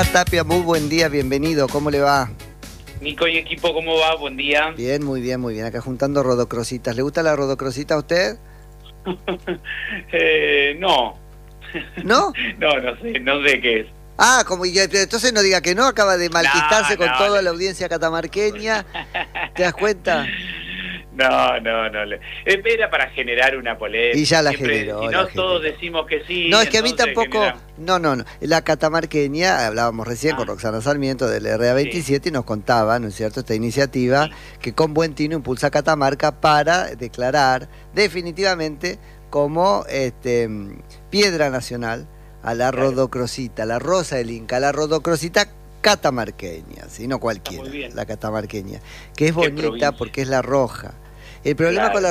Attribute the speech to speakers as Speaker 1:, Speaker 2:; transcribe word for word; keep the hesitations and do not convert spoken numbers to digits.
Speaker 1: Tapia, muy buen día, bienvenido, ¿cómo le va?
Speaker 2: Nico y equipo, ¿cómo va? Buen día.
Speaker 1: Bien, muy bien, muy bien, acá juntando rodocrositas. ¿Le gusta la rodocrosita a usted?
Speaker 2: eh, no.
Speaker 1: ¿No?
Speaker 2: no, no sé, no sé qué es.
Speaker 1: Ah, como y entonces no diga que no, acaba de malquistarse
Speaker 2: No,
Speaker 1: con
Speaker 2: no,
Speaker 1: toda
Speaker 2: no.
Speaker 1: la audiencia catamarqueña. ¿Te das cuenta?
Speaker 2: No, no, no. le- eh, Era para generar una polémica.
Speaker 1: Y ya la
Speaker 2: Siempre,
Speaker 1: generó,
Speaker 2: Si
Speaker 1: la
Speaker 2: no, todos
Speaker 1: generó.
Speaker 2: decimos que sí.
Speaker 1: No, es que a mí
Speaker 2: entonces
Speaker 1: tampoco,
Speaker 2: genera-
Speaker 1: no, no, no. La catamarqueña, hablábamos recién con
Speaker 2: Ah,
Speaker 1: Roxana Sarmiento del R A veintisiete y nos contaba, ¿no es cierto?, esta iniciativa
Speaker 2: sí.
Speaker 1: que con buen tino impulsa a Catamarca para declarar definitivamente como este, piedra nacional a la
Speaker 2: Claro.
Speaker 1: rodocrosita, la rosa del Inca, la rodocrosita catamarqueña, ¿sí? No cualquiera,
Speaker 2: muy bien.
Speaker 1: la catamarqueña, que es
Speaker 2: ¿Qué
Speaker 1: bonita
Speaker 2: provincia?
Speaker 1: porque es la roja. El problema
Speaker 2: Claro.
Speaker 1: con la